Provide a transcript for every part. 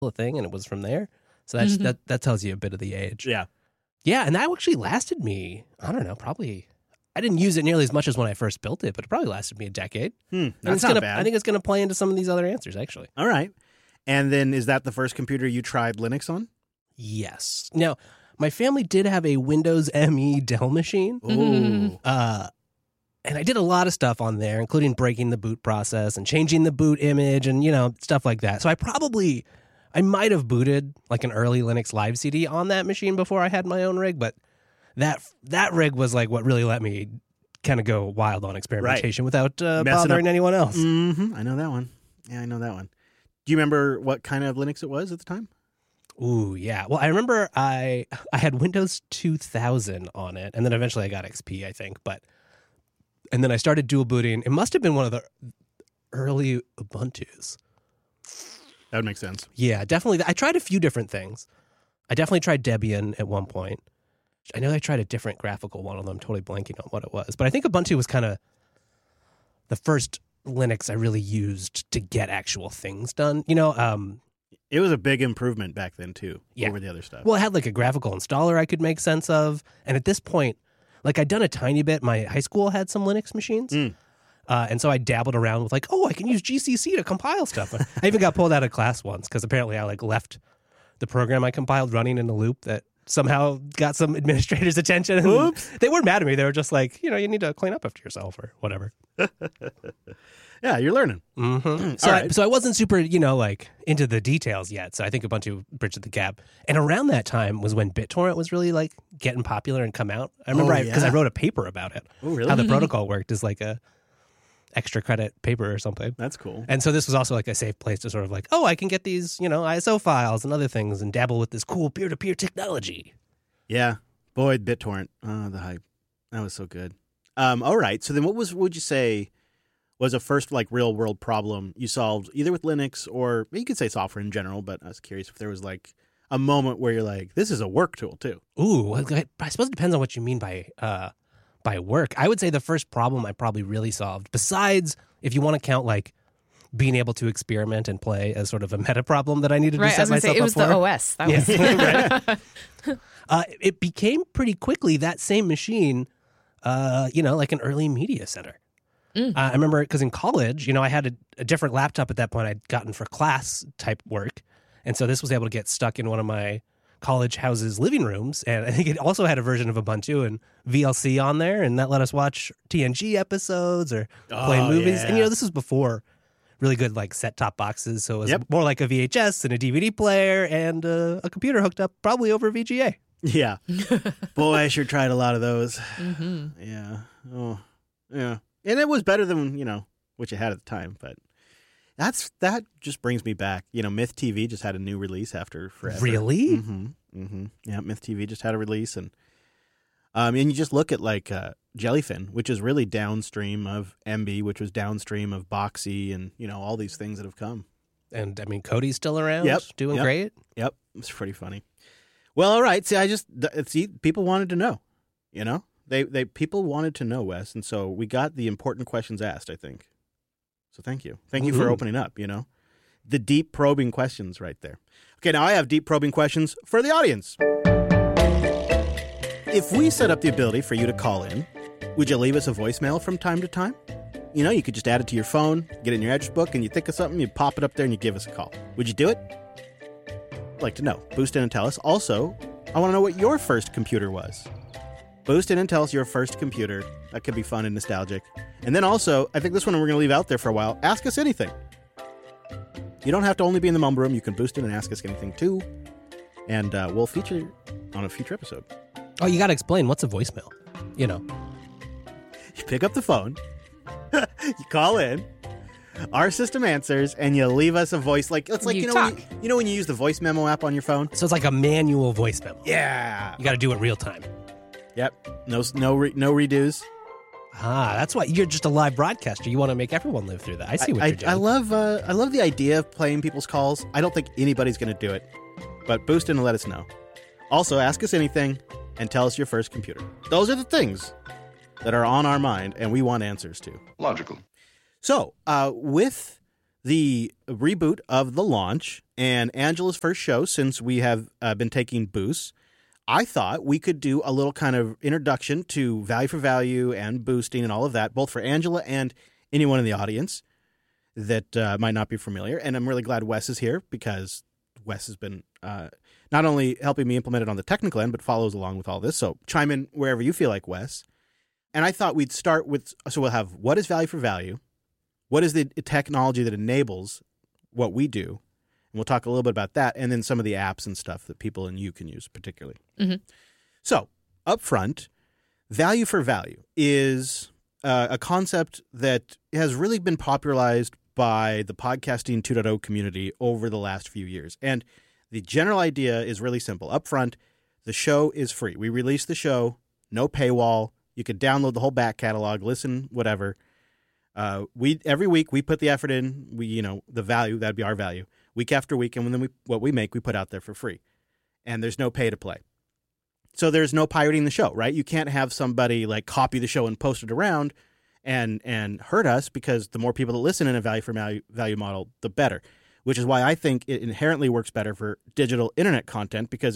a thing, and it was from there. So that tells you a bit of the age. Yeah. Yeah, and that actually lasted me, I don't know, probably, I didn't use it nearly as much as when I first built it, but it probably lasted me a decade. That's not bad. I think it's going to play into some of these other answers, actually. All right. And then is that the first computer you tried Linux on? Yes. Now, my family did have a Windows ME Dell machine. Ooh. And I did a lot of stuff on there, including breaking the boot process and changing the boot image and, stuff like that. So I might have booted like an early Linux live CD on that machine before I had my own rig, but that rig was like what really let me kind of go wild on experimentation without bothering anyone else. Mm-hmm. I know that one. Yeah, I know that one. Do you remember what kind of Linux it was at the time? Ooh, yeah. Well, I remember I had Windows 2000 on it, and then eventually I got XP, I think. And then I started dual booting. It must have been one of the early Ubuntus. That would make sense. Yeah, definitely. I tried a few different things. I definitely tried Debian at one point. I know I tried a different graphical one, although I'm totally blanking on what it was. But I think Ubuntu was kind of the first Linux I really used to get actual things done. It was a big improvement back then, too, over the other stuff. Well, it had like a graphical installer I could make sense of. And at this point, like I'd done a tiny bit. My high school had some Linux machines. And so I dabbled around with like, I can use GCC to compile stuff. I even got pulled out of class once because apparently I like left the program I compiled running in a loop that somehow got some administrator's attention. And Oops. They weren't mad at me. They were just like, you need to clean up after yourself or whatever. Yeah, you're learning. Mm-hmm. So I wasn't super, like into the details yet. So I think Ubuntu bridged the gap. And around that time was when BitTorrent was really like getting popular and come out. I remember because I wrote a paper about it. Oh, really? How the protocol worked is like a extra credit paper or something. That's cool. And so this was also like a safe place to sort of like, I can get these, ISO files and other things and dabble with this cool peer-to-peer technology. Yeah. Boy, BitTorrent. Oh, the hype. That was so good. All right. So then what would you say was a first like real world problem you solved either with Linux or you could say software in general, but I was curious if there was like a moment where you're like, this is a work tool too. Ooh, I suppose it depends on what you mean by work. I would say the first problem I probably really solved, besides if you want to count like being able to experiment and play as sort of a meta problem that I needed to set myself up for. It was the OS. That was it became pretty quickly that same machine, like an early media center. I remember because in college, I had a different laptop at that point I'd gotten for class type work. And so this was able to get stuck in one of my college house's living rooms. And I think it also had a version of Ubuntu and VLC on there. And that let us watch TNG episodes or play movies. Yeah. And, this was before really good like set-top boxes. So it was more like a VHS and a DVD player and a computer hooked up probably over VGA. Yeah. Boy, I sure tried a lot of those. Mm-hmm. Yeah. Oh, yeah. And it was better than, what you had at the time. But that just brings me back. Myth TV just had a new release after forever. Really? Mm-hmm. Mm-hmm. Yeah, Myth TV just had a release. And you just look at like Jellyfin, which is really downstream of MB, which was downstream of Boxy and, all these things that have come. And, Cody's still around doing great. Yep. It's pretty funny. Well, all right. See, people wanted to know, People wanted to know, Wes, and so we got the important questions asked, I think. So thank you. Thank you for opening up, The deep probing questions right there. Okay, now I have deep probing questions for the audience. If we set up the ability for you to call in, would you leave us a voicemail from time to time? You could just add it to your phone, get it in your address book, and you think of something, you pop it up there and you give us a call. Would you do it? I'd like to know. Boost in and tell us. Also, I want to know what your first computer was. Boost in and tell us your first computer. That could be fun and nostalgic. And then also, I think this one we're going to leave out there for a while. Ask us anything. You don't have to only be in the Mumble Room. You can boost in and ask us anything too. And we'll feature on a future episode. Oh, you got to explain. What's a voicemail? You pick up the phone. You call in. Our system answers, and you leave us a voice. Like it's like when you use the voice memo app on your phone. So it's like a manual voice memo. Yeah, you got to do it real time. Yep. No redos. That's why you're just a live broadcaster. You want to make everyone live through that. I see what you're doing. I love the idea of playing people's calls. I don't think anybody's going to do it, but boost in and let us know. Also, ask us anything and tell us your first computer. Those are the things that are on our mind, and we want answers to. Logical. So, with the reboot of The Launch and Angela's first show since we have been taking boosts, I thought we could do a little kind of introduction to value for value and boosting and all of that, both for Angela and anyone in the audience that might not be familiar. And I'm really glad Wes is here because Wes has been not only helping me implement it on the technical end, but follows along with all this. So chime in wherever you feel like, Wes. And I thought we'd start with, so we'll have what is value for value? What is the technology that enables what we do? And we'll talk a little bit about that, and then some of the apps and stuff that people and you can use particularly. Mm-hmm. So up front, value for value is a concept that has really been popularized by the Podcasting 2.0 community over the last few years. And the general idea is really simple. Up front, the show is free. We release the show, no paywall. You could download the whole back catalog, listen, whatever. Every week we put the effort in. The value, that'd be our value, week after week, and then what we make we put out there for free, and there's no pay to play. So there's no pirating the show, right? You can't have somebody like copy the show and post it around and hurt us, because the more people that listen in a value for value model, the better. Which is why I think it inherently works better for digital internet content, because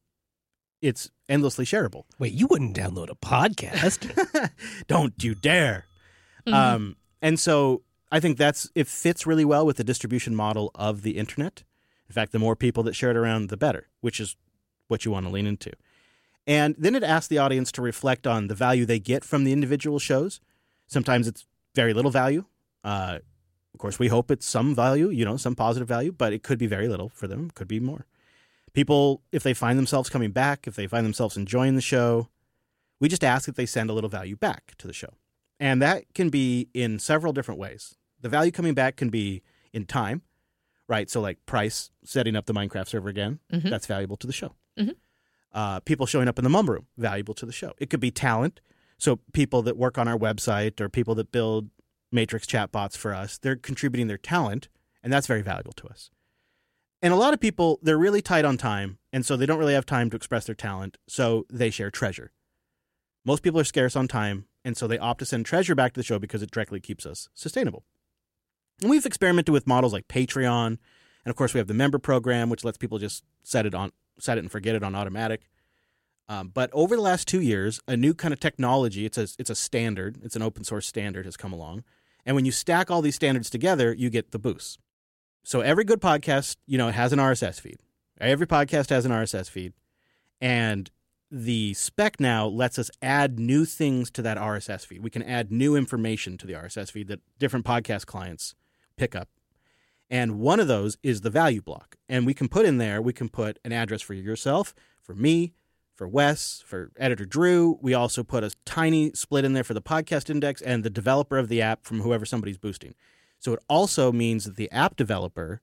it's endlessly shareable. Wait, you wouldn't download a podcast? Don't you dare! Mm-hmm. And so I think it fits really well with the distribution model of the internet. In fact, the more people that share it around, the better, which is what you want to lean into. And then it asks the audience to reflect on the value they get from the individual shows. Sometimes it's very little value. Of course, we hope it's some value, some positive value, but it could be very little for them. It could be more. People, if they find themselves coming back, if they find themselves enjoying the show, we just ask that they send a little value back to the show. And that can be in several different ways. The value coming back can be in time, right? So like Price setting up the Minecraft server again, Mm-hmm. that's valuable to the show. Mm-hmm. People showing up in the mum room, valuable to the show. It could be talent. So people that work on our website or people that build Matrix chatbots for us, they're contributing their talent, and that's very valuable to us. And a lot of people, they're really tight on time, and so they don't really have time to express their talent, so they share treasure. Most people are scarce on time, and so they opt to send treasure back to the show because it directly keeps us sustainable. And we've experimented with models like Patreon, and of course we have the member program, which lets people just set it and forget it on automatic. But over the last 2 years, a new kind of technology, it's a standard, it's an open source standard, has come along. And when you stack all these standards together, you get the boosts. So every good podcast, has an RSS feed. Every podcast has an RSS feed. And the spec now lets us add new things to that RSS feed. We can add new information to the RSS feed that different podcast clients pick up. And one of those is the value block. And we can put in there, we can put an address for yourself, for me, for Wes, for editor Drew. We also put a tiny split in there for the podcast index and the developer of the app from whoever somebody's boosting. So it also means that the app developer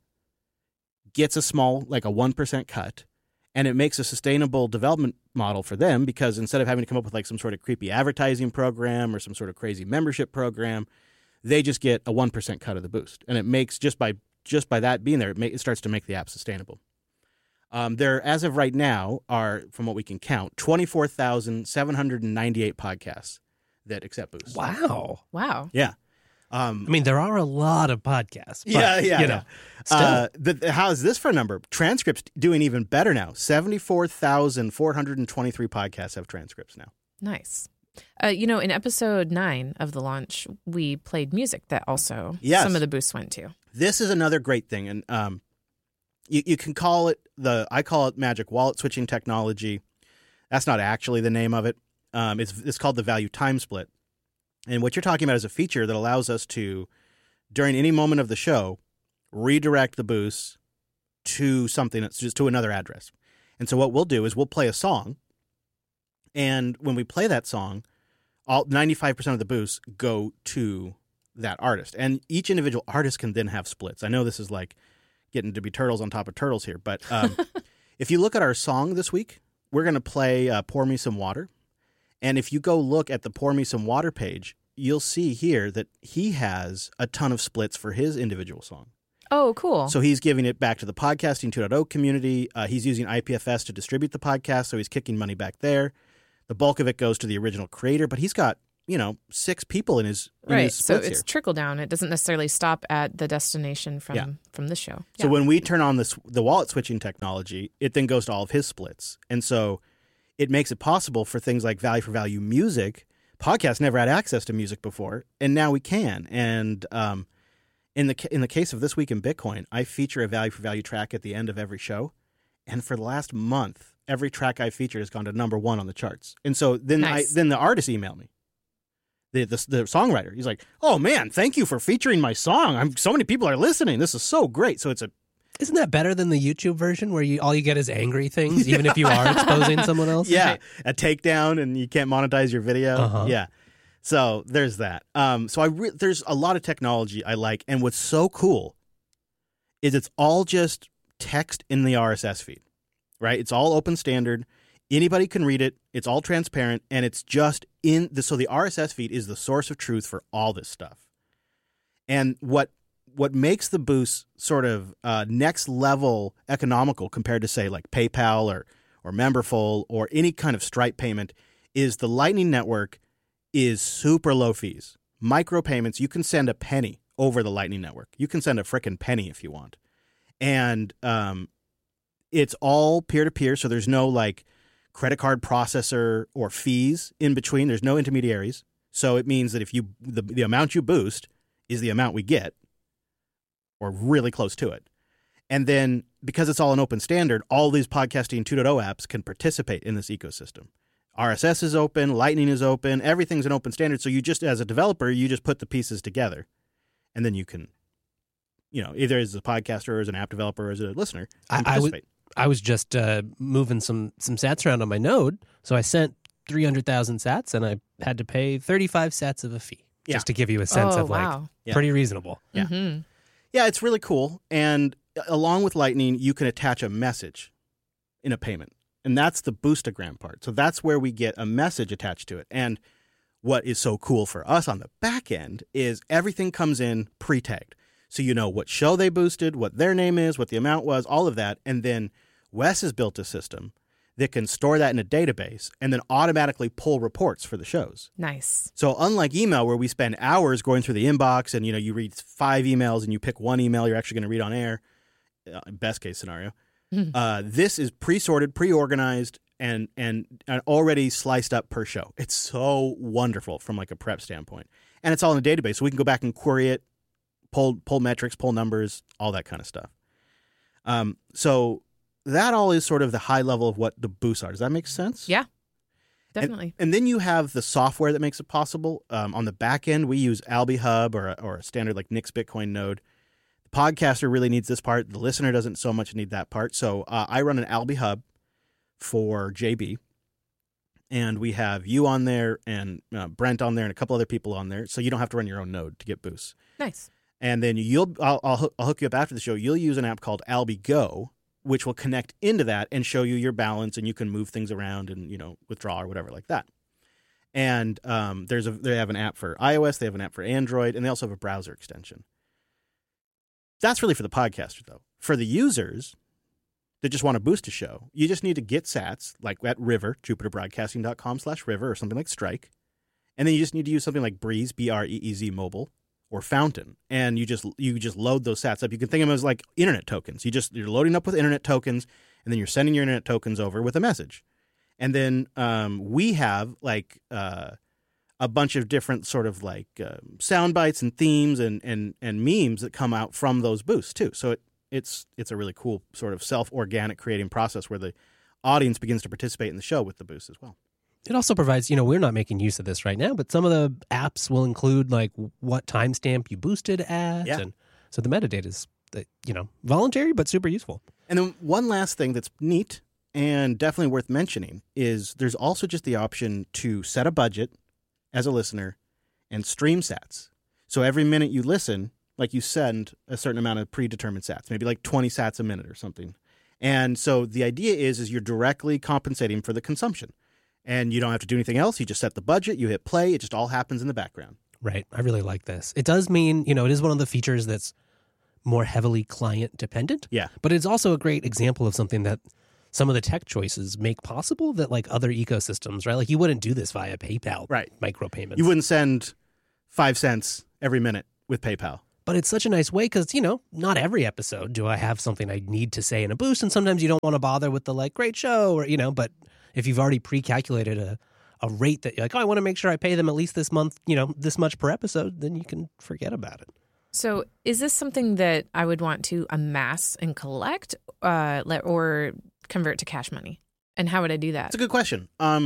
gets a small, like a 1% cut, and it makes a sustainable development model for them, because instead of having to come up with like some sort of creepy advertising program or some sort of crazy membership program, they just get a 1% cut of the boost. And it makes, just by that being there, it starts to make the app sustainable. There, as of right now, are, from what we can count, 24,798 podcasts that accept boosts. Wow. Yeah. I mean, there are a lot of podcasts. But, Yeah. Still. How is this for a number? Transcripts doing even better now. 74,423 podcasts have transcripts now. Nice. In episode 9 of The Launch, we played music that also some of the boosts went to. This is another great thing. And you can call it I call it magic wallet switching technology. That's not actually the name of it. It's called the value time split. And what you're talking about is a feature that allows us to, during any moment of the show, redirect the boosts to something that's just to another address. And so what we'll do is we'll play a song, and when we play that song, all 95% of the boosts go to that artist. And each individual artist can then have splits. I know this is like getting to be turtles on top of turtles here, but if you look at our song this week, we're going to play Pour Me Some Water. And if you go look at the Pour Me Some Water page, you'll see here that he has a ton of splits for his individual song. Oh, cool. So he's giving it back to the Podcasting 2.0 community. He's using IPFS to distribute the podcast, so he's kicking money back there. The bulk of it goes to the original creator, but he's got 6 people in his right. So splits it's here. trickle down. It doesn't necessarily stop at the destination from the show. So when we turn on the wallet switching technology, it then goes to all of his splits. And so it makes it possible for things like value for value music. Podcasts never had access to music before, and now we can. And in the case of This Week in Bitcoin, I feature a value for value track at the end of every show. And for the last month, every track I featured has gone to number 1 on the charts. And so then then the artist emailed me. The songwriter, he's like, "Oh man, thank you for featuring my song. So many people are listening. This is so great." So isn't that better than the YouTube version where all you get is angry things, even if you are exposing someone else? Yeah, a takedown and you can't monetize your video. Uh-huh. Yeah, so there's that. There's a lot of technology I like, and what's so cool is it's all just text in the RSS feed, right? It's all open standard. Anybody can read it. It's all transparent, and it's just so the RSS feed is the source of truth for all this stuff. And what makes the Boost sort of next level economical compared to, say, like PayPal or Memberful or any kind of Stripe payment is the Lightning Network is super low fees. Micro payments, you can send a penny over the Lightning Network. You can send a frickin' penny if you want. And it's all peer-to-peer, so there's no like credit card processor or fees in between. There's no intermediaries. So it means that if the amount you boost is the amount we get, or really close to it. And then because it's all an open standard, all these Podcasting 2.0 apps can participate in this ecosystem. RSS is open, Lightning is open, everything's an open standard. So you just, as a developer, you just put the pieces together, and then you can, either as a podcaster or as an app developer or as a listener, participate. I was just moving some sats around on my node, so I sent 300,000 sats, and I had to pay 35 sats of a fee, just to give you a sense of pretty reasonable. Yeah. Mm-hmm. Yeah, it's really cool. And along with Lightning, you can attach a message in a payment. And that's the Boostagram part. So that's where we get a message attached to it. And what is so cool for us on the back end is everything comes in pre-tagged. So you know what show they boosted, what their name is, what the amount was, all of that. And then Wes has built a system that can store that in a database and then automatically pull reports for the shows. Nice. So unlike email, where we spend hours going through the inbox and, you read 5 emails and you pick one email you're actually going to read on air, best case scenario, this is pre-sorted, pre-organized, and already sliced up per show. It's so wonderful from like a prep standpoint. And it's all in a database, so we can go back and query it, pull metrics, pull numbers, all that kind of stuff. So that all is sort of the high level of what the boosts are. Does that make sense? Yeah, definitely. And then you have the software that makes it possible. On the back end, we use Alby Hub or a standard like Nix Bitcoin node. The podcaster really needs this part. The listener doesn't so much need that part. So I run an Alby Hub for JB. And we have you on there and Brent on there and a couple other people on there. So you don't have to run your own node to get boosts. Nice. And then I'll hook you up after the show. You'll use an app called Alby Go, which will connect into that and show you your balance, and you can move things around and withdraw or whatever like that. And they have an app for iOS, they have an app for Android, and they also have a browser extension. That's really for the podcaster, though. For the users that just want to boost a show, you just need to get sats like at River, JupiterBroadcasting.com/River or something like Strike, and then you just need to use something like Breeze, BREEZ mobile, or Fountain, and you just load those sats up. You can think of them as like internet tokens. You're loading up with internet tokens, and then you're sending your internet tokens over with a message. And then we have like a bunch of different sort of like sound bites and themes and memes that come out from those boosts too. So it's a really cool sort of self-organic creating process where the audience begins to participate in the show with the boost as well. It also provides, we're not making use of this right now, but some of the apps will include like what timestamp you boosted at. Yeah. And so the metadata is, voluntary, but super useful. And then one last thing that's neat and definitely worth mentioning is there's also just the option to set a budget as a listener and stream sats. So every minute you listen, like you send a certain amount of predetermined sats, maybe like 20 sats a minute or something. And so the idea is you're directly compensating for the consumption. And you don't have to do anything else. You just set the budget, you hit play, it just all happens in the background. Right. I really like this. It does mean, it is one of the features that's more heavily client dependent. Yeah. But it's also a great example of something that some of the tech choices make possible that like other ecosystems, right? Like you wouldn't do this via PayPal, right? Micropayments. You wouldn't send 5 cents every minute with PayPal. But it's such a nice way because, you know, not every episode do I have something I need to say in a boost. And sometimes you don't want to bother with the like, great show or, you know, but if you've already pre-calculated a rate that you're like, oh, I want to make sure I pay them at least this month, you know, this much per episode, then you can forget about it. So is this something that I would want to amass and collect or convert to cash money? And how would I do that? That's a good question.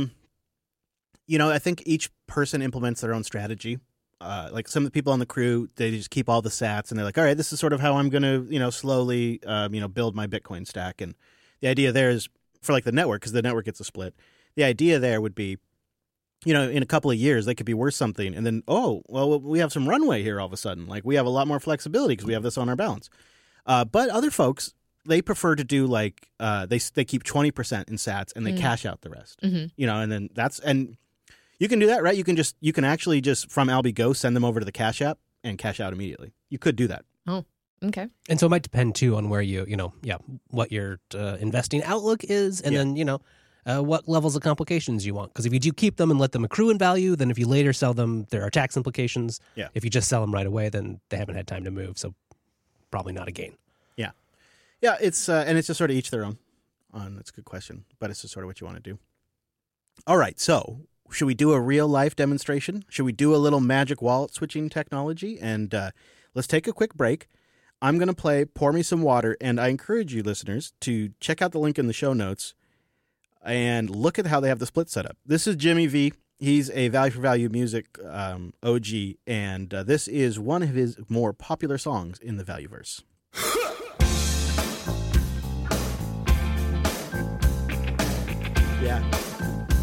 You know, I think each person implements their own strategy. Like some of the people on the crew, they just keep all the sats and they're like, all right, this is sort of how I'm going to, you know, slowly, build my Bitcoin stack. And the idea there is for like the network, because the network gets a split. The idea there would be, you know, in a couple of years, they could be worth something. And then, oh, well, we have some runway here all of a sudden. Like we have a lot more flexibility because we have this on our balance. But other folks, they prefer to do like they keep 20% in sats and they cash out the rest. Mm-hmm. You know, and then and you can do that, right? You can actually just from Alby Go send them over to the Cash App and cash out immediately. You could do that. Oh, okay. And so it might depend too on where what your investing outlook is, and then what levels of complications you want. Because if you do keep them and let them accrue in value, then if you later sell them, there are tax implications. Yeah. If you just sell them right away, then they haven't had time to move, so probably not a gain. Yeah. Yeah. It's and it's just sort of each their own. That's a good question, but it's just sort of what you want to do. All right, so. Should we do a real-life demonstration? Should we do a little magic wallet switching technology? And let's take a quick break. I'm going to play Pour Me Some Water, and I encourage you listeners to check out the link in the show notes and look at how they have the split set up. This is Jimmy V. He's a Value for Value music OG, and this is one of his more popular songs in the Valueverse. Yeah.